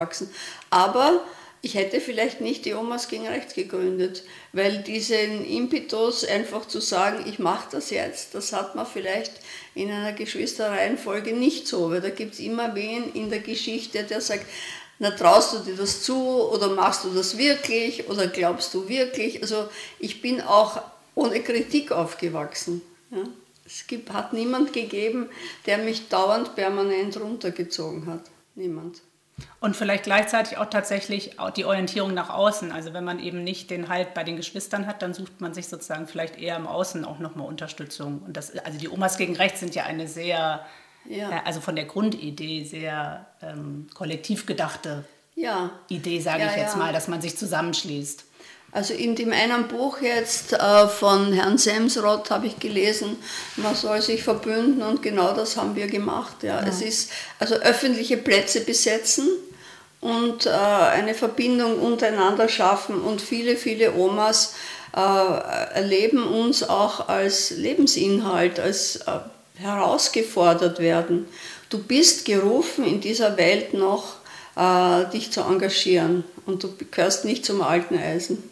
gewachsen. Aber ich hätte vielleicht nicht die Omas gegen Rechts gegründet, weil diesen Impetus einfach zu sagen, ich mache das jetzt, das hat man vielleicht in einer Geschwisterreihenfolge nicht so, weil da gibt es immer wen in der Geschichte, der sagt, na, traust du dir das zu oder machst du das wirklich oder glaubst du wirklich? Also ich bin auch ohne Kritik aufgewachsen. Ja. Hat niemand gegeben, der mich dauernd permanent runtergezogen hat. Niemand. Und vielleicht gleichzeitig auch tatsächlich auch die Orientierung nach außen. Also wenn man eben nicht den Halt bei den Geschwistern hat, dann sucht man sich sozusagen vielleicht eher im Außen auch nochmal Unterstützung. Und das, also die Omas gegen Rechts sind ja eine sehr, also von der Grundidee sehr kollektiv gedachte Idee, sage ich jetzt mal, dass man sich zusammenschließt. Also in dem einen Buch jetzt von Herrn Semsrott habe ich gelesen, man soll sich verbünden und genau das haben wir gemacht. Ja. Es ist also öffentliche Plätze besetzen und eine Verbindung untereinander schaffen und viele, viele Omas erleben uns auch als Lebensinhalt, als herausgefordert werden. Du bist gerufen, in dieser Welt noch dich zu engagieren und du gehörst nicht zum alten Eisen.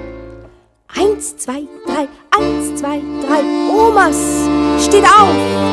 1, 2, 3, 1, 2, 3, Omas, steht auf!